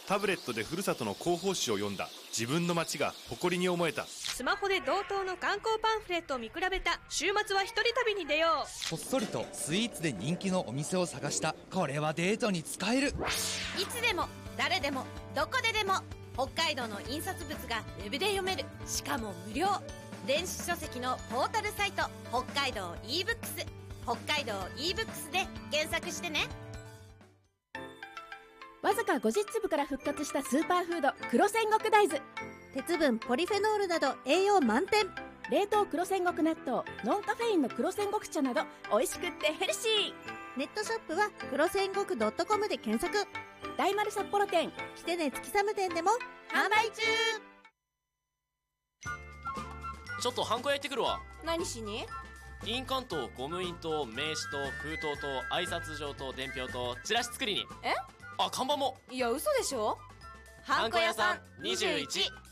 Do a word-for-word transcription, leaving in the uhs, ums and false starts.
タブレットでふるさとの広報誌を読んだ。自分の街が誇りに思えた。 スマホで同等の観光パンフレットを見比べた。週末は一人旅に出よう。 こっそりとスイーツで人気のお店を探した。これはデートに使える。 いつでも誰でもどこででも北海道の印刷物がウェブで読める。しかも無料。電子書籍のポータルサイト北海道 e ブックス。北海道 e ブックスで検索してね。 わずかごじゅっつぶから復活したスーパーフード黒戦国大豆。 鉄分ポリフェノールなど栄養満点。 冷凍黒戦国納豆、ノンカフェインの黒戦国茶など美味しくってヘルシー。 ネットショップは黒戦国 .com で検索。 大丸札幌店、 キテネ月寒店でも販売中。 ちょっとハンコ焼いてくるわ。 何しに？ 印鑑とゴム印と名刺と封筒と挨拶状と伝票とチラシ作りに。 え？ あ、看板も。 いや嘘でしょ。 ハンコ屋さんにじゅういち。